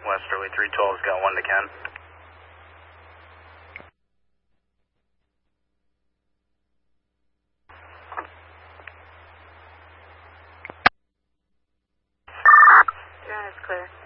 Westerly 312's got 1 to Ken. Drone is clear.